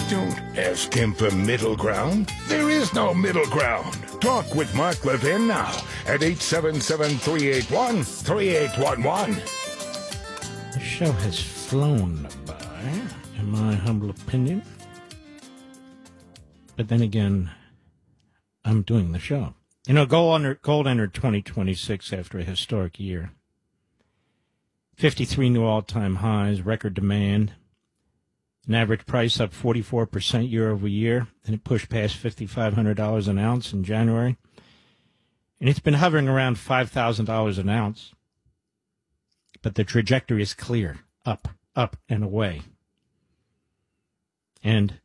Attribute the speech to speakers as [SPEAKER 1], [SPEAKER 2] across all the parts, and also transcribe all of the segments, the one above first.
[SPEAKER 1] Don't ask him for middle ground. There is no middle ground. Talk with Mark Levin now at 877-381-3811.
[SPEAKER 2] The show has flown by, in my humble opinion. But then again, I'm doing the show. You know, gold entered 2026 after a historic year. 53 new all-time highs, record demand. An average price up 44% year over year, and it pushed past $5,500 an ounce in January. And it's been hovering around $5,000 an ounce. But the trajectory is clear, up, up, and away. And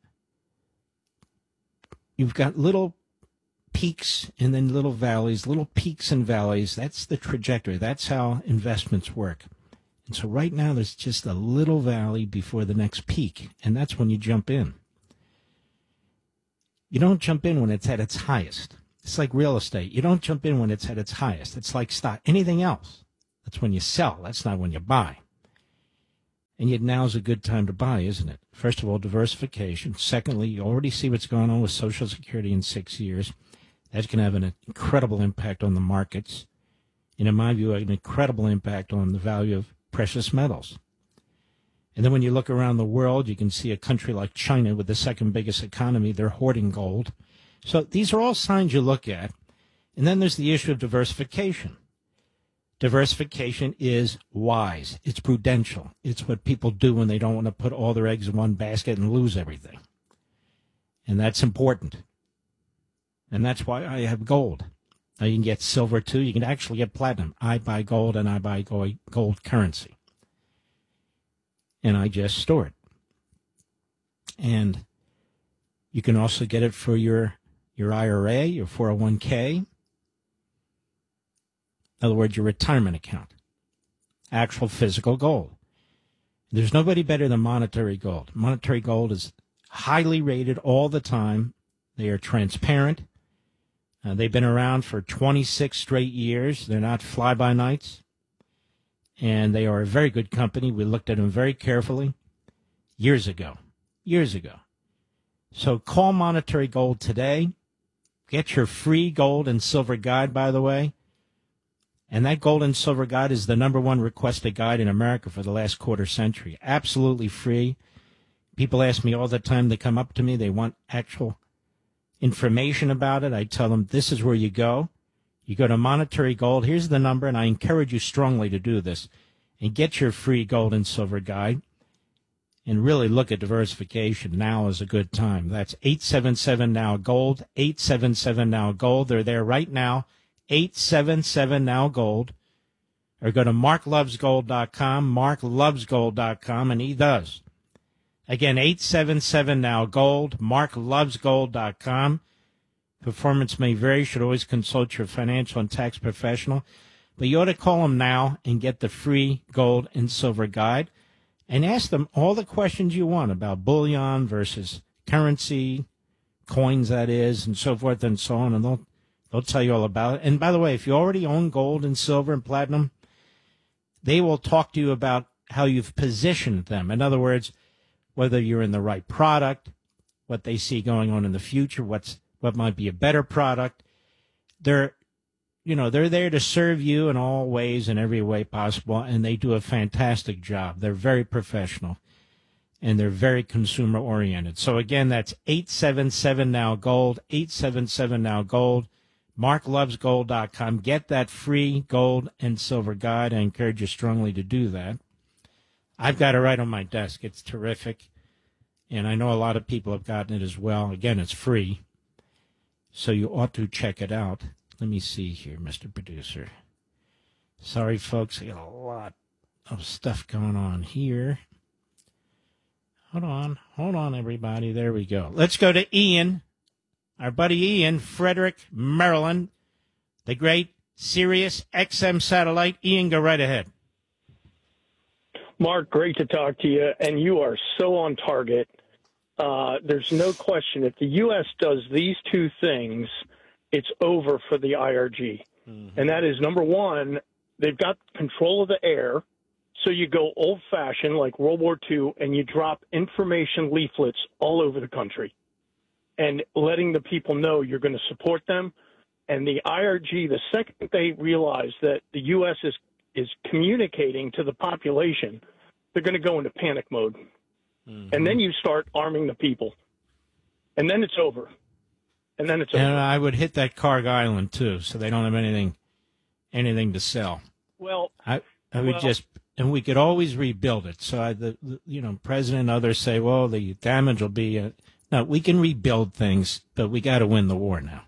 [SPEAKER 2] you've got little peaks and then little valleys, little peaks and valleys. That's the trajectory. That's how investments work. And so right now there's just a little valley before the next peak, and that's when you jump in. You don't jump in when it's at its highest. It's like real estate. You don't jump in when it's at its highest. It's like stock. Anything else, that's when you sell. That's not when you buy. And yet now's a good time to buy, isn't it? First of all, diversification. Secondly, you already see what's going on with Social Security in 6 years. That's going to have an incredible impact on the markets. And in my view, an incredible impact on the value of precious metals. And then when you look around the world, you can see a country like China with the second biggest economy. They're hoarding gold. So these are all signs you look at. And then there's the issue of diversification. Diversification is wise. It's prudential. It's what people do when they don't want to put all their eggs in one basket and lose everything. And that's important. And that's why I have gold. Now you can get silver too. You can actually get platinum. I buy gold and I buy gold currency. And I just store it. And you can also get it for your IRA, your 401k. In other words, your retirement account. Actual physical gold. There's nobody better than Monetary Gold. Monetary Gold is highly rated all the time. They are transparent. They've been around for 26 straight years. They're not fly-by-nights. And they are a very good company. We looked at them very carefully years ago. So call Monetary Gold today. Get your free gold and silver guide, by the way. And that gold and silver guide is the #1 requested guide in America for the last quarter century. Absolutely free. People ask me all the time. They come up to me. They want actual information about it. I tell them this is where you go. You go to Monetary Gold. Here's the number, and I encourage you strongly to do this. And get your free gold and silver guide. And really look at diversification. Now is a good time. That's 877-NOW-GOLD, 877-NOW-GOLD. They're there right now, 877-NOW-GOLD. Or go to marklovesgold.com, marklovesgold.com, and he does. Again, 877-NOW-GOLD, marklovesgold.com. Performance may vary. Should always consult your financial and tax professional. But you ought to call them now and get the free gold and silver guide and ask them all the questions you want about bullion versus currency, coins that is, and so forth and so on, and they'll tell you all about it. And by the way, if you already own gold and silver and platinum, they will talk to you about how you've positioned them. In other words, whether you're in the right product, what they see going on in the future, what might be a better product. They're there to serve you in all ways, in every way possible, and they do a fantastic job. They're very professional, and they're very consumer-oriented. So, again, that's 877-NOW-GOLD, 877-NOW-GOLD, marklovesgold.com. Get that free gold and silver guide. I encourage you strongly to do that. I've got it right on my desk. It's terrific, and I know a lot of people have gotten it as well. Again, it's free, so you ought to check it out. Let me see here, Mr. Producer. Sorry, folks, I got a lot of stuff going on here. Hold on, everybody. There we go. Let's go to Ian, our buddy Ian, Frederick, Maryland, the great Sirius XM satellite. Ian, go right ahead.
[SPEAKER 3] Mark, great to talk to you, and you are so on target. There's no question. If the U.S. does these two things, it's over for the IRG. Mm-hmm. And that is, number one, they've got control of the air, So you go old-fashioned, like World War II, and you drop information leaflets all over the country and letting the people know you're going to support them. And the IRG, the second they realize that the U.S. is communicating to the population, they're going to go into panic mode. Mm-hmm. And then you start arming the people. And then it's over. And then it's over.
[SPEAKER 2] And I would hit that Carg Island, too, so they don't have anything to sell.
[SPEAKER 3] Well,
[SPEAKER 2] I would just... And we could always rebuild it. So, President and others say, well, the damage will be... no, we can rebuild things, but we got to win the war now.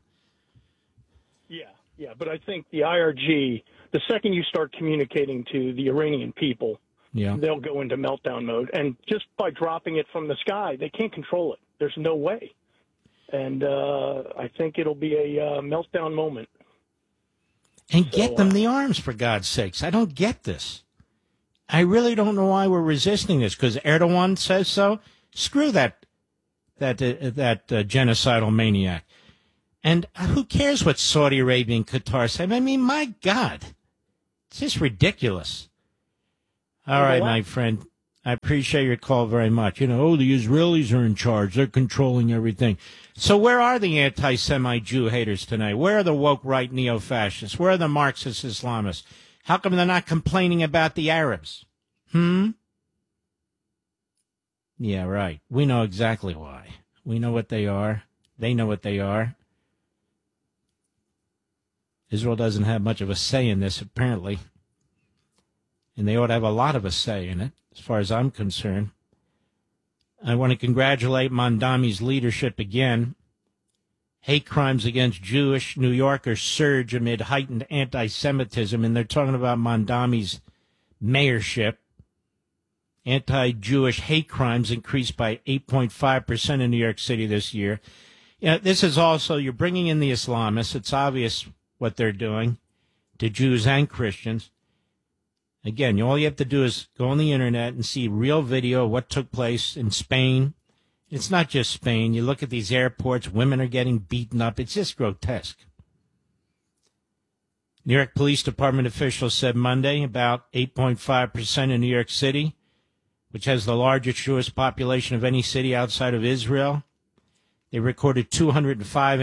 [SPEAKER 3] Yeah, but I think the IRG, the second you start communicating to the Iranian people, they'll go into meltdown mode. And just by dropping it from the sky, they can't control it. There's no way. And I think it'll be a meltdown moment.
[SPEAKER 2] And get them the arms, for God's sakes. I don't get this. I really don't know why we're resisting this, because Erdogan says so. Screw that genocidal maniac. And who cares what Saudi Arabia and Qatar say? I mean, my God, it's just ridiculous. All right, my friend, I appreciate your call very much. The Israelis are in charge. They're controlling everything. So where are the anti-Semite Jew haters tonight? Where are the woke right neo-fascists? Where are the Marxist Islamists? How come they're not complaining about the Arabs? Yeah, right. We know exactly why. We know what they are. They know what they are. Israel doesn't have much of a say in this, apparently. And they ought to have a lot of a say in it, as far as I'm concerned. I want to congratulate Mondami's leadership again. Hate crimes against Jewish New Yorkers surge amid heightened anti-Semitism, and they're talking about Mondami's mayorship. Anti-Jewish hate crimes increased by 8.5% in New York City this year. This is also, you're bringing in the Islamists. It's obvious what they're doing to Jews and Christians. Again, all you have to do is go on the internet and see real video of what took place in Spain. It's not just Spain. You look at these airports, women are getting beaten up. It's just grotesque. New York Police Department officials said Monday about 8.5% in New York City, which has the largest Jewish population of any city outside of Israel. They recorded 205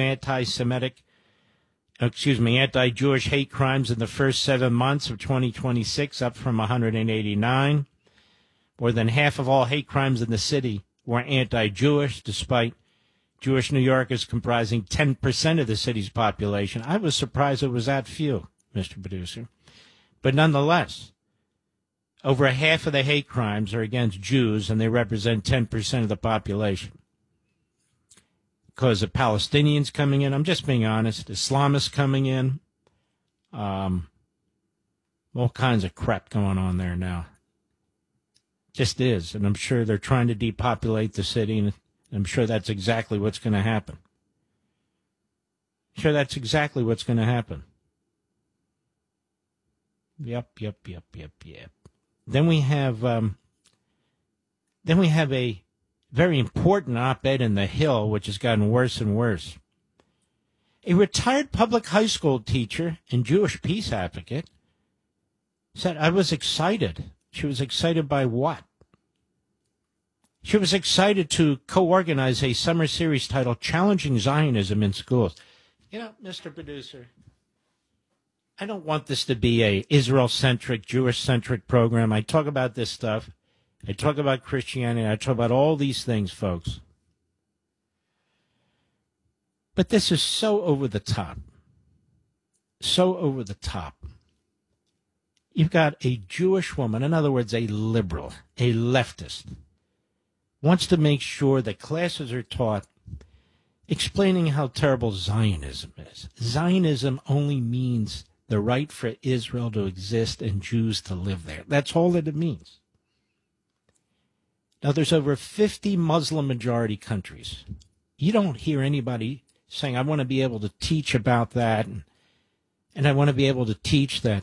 [SPEAKER 2] anti-Jewish hate crimes in the first 7 months of 2026, up from 189. More than half of all hate crimes in the city were anti-Jewish, despite Jewish New Yorkers comprising 10% of the city's population. I was surprised it was that few, Mr. Producer. But nonetheless, over half of the hate crimes are against Jews, and they represent 10% of the population. Because of Palestinians coming in, I'm just being honest, Islamists coming in, all kinds of crap going on there now. Just is, and I'm sure they're trying to depopulate the city, and I'm sure that's exactly what's going to happen. Yep. Then we have a very important op-ed in The Hill, which has gotten worse and worse. A retired public high school teacher and Jewish peace advocate said, I was excited. She was excited by what? She was excited to co-organize a summer series titled Challenging Zionism in Schools. Mr. Producer, I don't want this to be a Israel-centric, Jewish-centric program. I talk about this stuff. I talk about Christianity. I talk about all these things, folks. But this is so over the top. So over the top. You've got a Jewish woman, in other words, a liberal, a leftist, wants to make sure that classes are taught explaining how terrible Zionism is. Zionism only means the right for Israel to exist and Jews to live there. That's all that it means. Now, there's over 50 Muslim-majority countries. You don't hear anybody saying, I want to be able to teach about that, and I want to be able to teach that,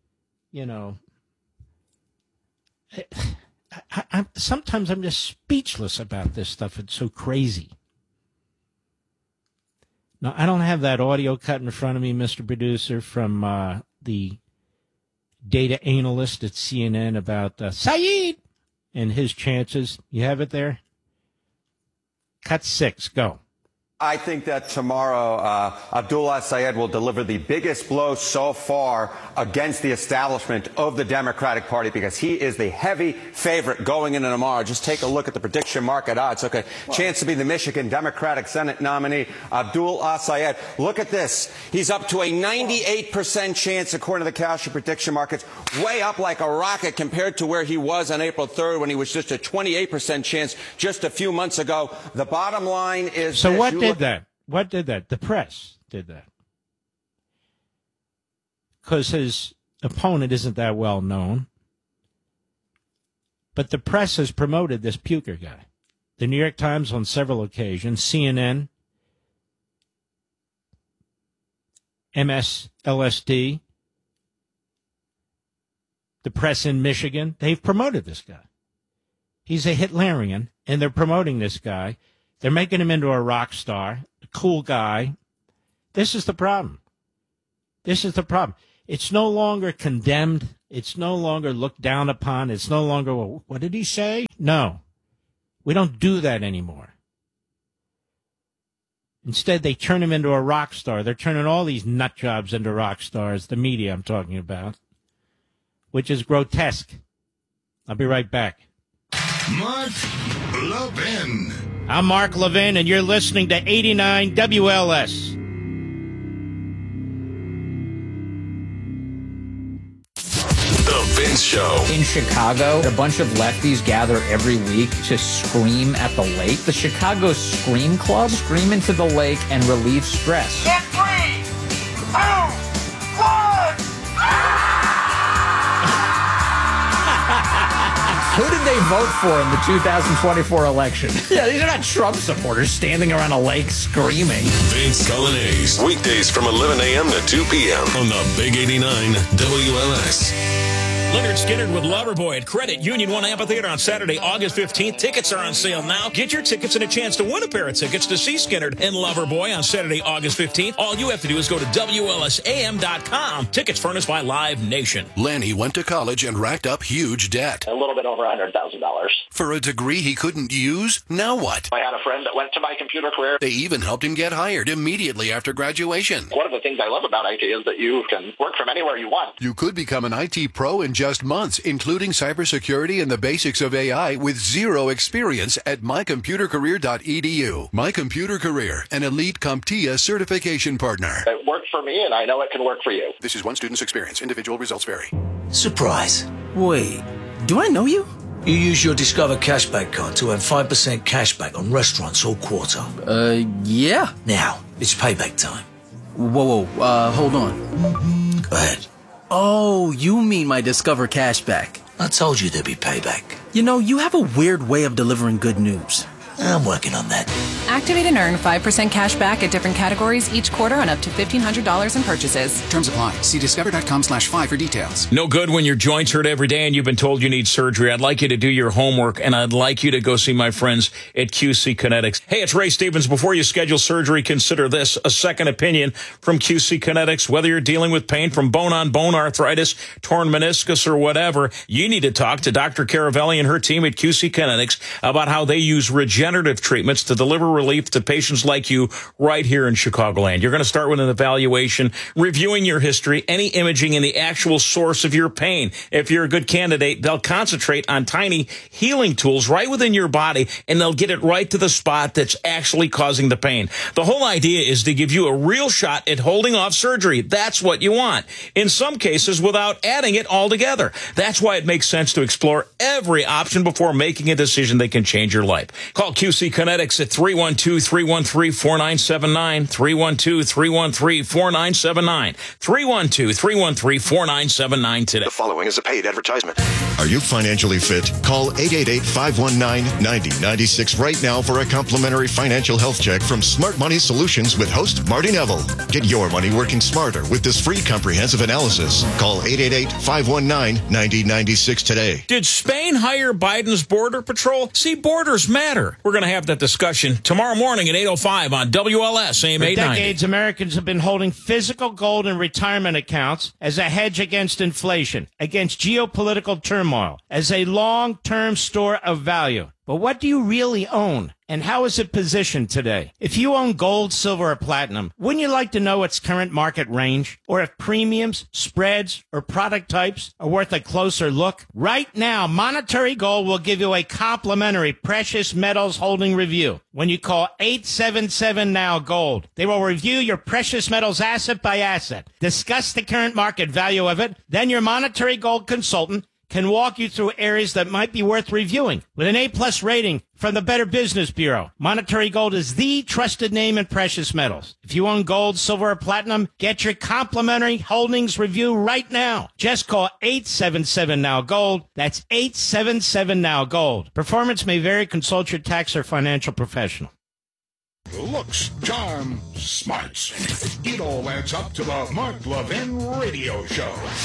[SPEAKER 2] sometimes I'm just speechless about this stuff. It's so crazy. Now, I don't have that audio cut in front of me, Mr. Producer, from the data analyst at CNN about Saeed and his chances. You have it there? Cut 6, go.
[SPEAKER 4] I think that tomorrow Abdullah Syed will deliver the biggest blow so far against the establishment of the Democratic Party because he is the heavy favorite going into tomorrow. Just take a look at the prediction market odds. Okay, chance to be the Michigan Democratic Senate nominee, Abdullah Syed. Look at this. He's up to a 98% chance according to the Kalshi prediction markets, way up like a rocket compared to where he was on April 3rd when he was just a 28% chance just a few months ago. The bottom line is...
[SPEAKER 2] So what did that? What did that? The press did that. Because his opponent isn't that well known. But the press has promoted this puker guy. The New York Times on several occasions, CNN, MSLSD, the press in Michigan, they've promoted this guy. He's a Hitlerian, and they're promoting this guy. They're making him into a rock star, a cool guy. This is the problem. This is the problem. It's no longer condemned. It's no longer looked down upon. It's no longer, well, what did he say? No. We don't do that anymore. Instead, they turn him into a rock star. They're turning all these nut jobs into rock stars, the media I'm talking about, which is grotesque. I'll be right back.
[SPEAKER 1] Mark Levin.
[SPEAKER 2] I'm Mark Levin, and you're listening to 89 WLS.
[SPEAKER 5] The Vince Show.
[SPEAKER 6] In Chicago, a bunch of lefties gather every week to scream at the lake. The Chicago Scream Club scream into the lake and relieve stress.
[SPEAKER 7] In 3, 2, 1.
[SPEAKER 6] Who did they vote for in the 2024 election? Yeah, these are not Trump supporters standing around a lake screaming.
[SPEAKER 5] Vince Coglianese. Weekdays from 11 a.m. to 2 p.m. on the Big 89 WLS.
[SPEAKER 8] Leonard Skinner with Loverboy at Credit Union One Amphitheater on Saturday, August 15th. Tickets are on sale now. Get your tickets and a chance to win a pair of tickets to see Skinner and Loverboy on Saturday, August 15th. All you have to do is go to WLSAM.com. Tickets furnished by Live Nation.
[SPEAKER 5] Lanny went to college and racked up huge debt.
[SPEAKER 9] A little bit over $100,000.
[SPEAKER 5] For a degree he couldn't use? Now what?
[SPEAKER 9] I had a friend that went to My Computer Career.
[SPEAKER 5] They even helped him get hired immediately after graduation.
[SPEAKER 9] One of the things I love about IT is that you can work from anywhere you want.
[SPEAKER 5] You could become an IT pro in just months, including cybersecurity and the basics of AI with zero experience at mycomputercareer.edu. My Computer Career, an elite CompTIA certification partner.
[SPEAKER 9] It worked for me, and I know it can work for you.
[SPEAKER 5] This is one student's experience. Individual results vary.
[SPEAKER 10] Surprise. Wait, do I know you? You use your Discover Cashback card to earn 5% cashback on restaurants all quarter.
[SPEAKER 11] Yeah.
[SPEAKER 10] Now, it's payback time.
[SPEAKER 11] Whoa, hold on.
[SPEAKER 10] Go ahead.
[SPEAKER 11] Oh, you mean my Discover Cashback.
[SPEAKER 10] I told you there'd be payback.
[SPEAKER 11] You know, you have a weird way of delivering good news.
[SPEAKER 10] I'm working on that.
[SPEAKER 12] Activate and earn 5% cash back at different categories each quarter on up to $1,500 in purchases.
[SPEAKER 13] Terms apply. See discover.com/5 for details.
[SPEAKER 8] No good when your joints hurt every day and you've been told you need surgery. I'd like you to do your homework, and I'd like you to go see my friends at QC Kinetics. Hey, it's Ray Stevens. Before you schedule surgery, consider this: a second opinion from QC Kinetics. Whether you're dealing with pain from bone-on-bone arthritis, torn meniscus, or whatever, you need to talk to Dr. Caravelli and her team at QC Kinetics about how they use regenerative treatments to deliver relief to patients like you right here in Chicagoland. You're going to start with an evaluation, reviewing your history, any imaging, and the actual source of your pain. If you're a good candidate, they'll concentrate on tiny healing tools right within your body, and they'll get it right to the spot that's actually causing the pain. The whole idea is to give you a real shot at holding off surgery. That's what you want. In some cases, without adding it all together. That's why it makes sense to explore every option before making a decision that can change your life. Call QC Kinetics at 312-313-4979, 312-313-4979, 312-313-4979 today.
[SPEAKER 5] The following is a paid advertisement. Are you financially fit? Call 888-519-9096 right now for a complimentary financial health check from Smart Money Solutions with host Marty Neville. Get your money working smarter with this free comprehensive analysis. Call 888-519-9096 today.
[SPEAKER 8] Did Spain hire Biden's border patrol? See, borders matter. We're going to have that discussion tomorrow morning at 8:05 on WLS AM 890.
[SPEAKER 2] For decades, Americans have been holding physical gold in retirement accounts as a hedge against inflation, against geopolitical turmoil, as a long-term store of value. But what do you really own? And how is it positioned today? If you own gold, silver, or platinum, wouldn't you like to know its current market range? Or if premiums, spreads, or product types are worth a closer look? Right now, Monetary Gold will give you a complimentary precious metals holding review when you call 877-NOW-GOLD. They will review your precious metals asset by asset, discuss the current market value of it, then your Monetary Gold consultant can walk you through areas that might be worth reviewing. With an A+ rating from the Better Business Bureau, Monetary Gold is the trusted name in precious metals. If you own gold, silver, or platinum, get your complimentary holdings review right now. Just call 877-NOW-GOLD. That's 877-NOW-GOLD. Performance may vary. Consult your tax or financial professional.
[SPEAKER 1] Looks, charm, smarts. It all adds up to the Mark Levin Radio Show.